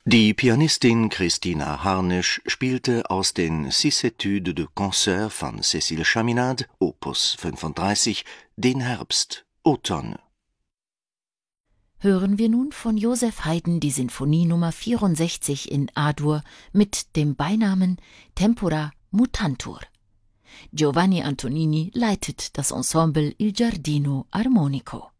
Die Pianistin Christina Harnisch spielte aus den Six Études de Concert von Cécile Chaminade, Opus 35, den Herbst, Automne. Hören wir nun von Joseph Haydn die Sinfonie Nummer 64 in A-Dur mit dem Beinamen Tempora Mutantur. Giovanni Antonini leitet das Ensemble Il Giardino Armonico.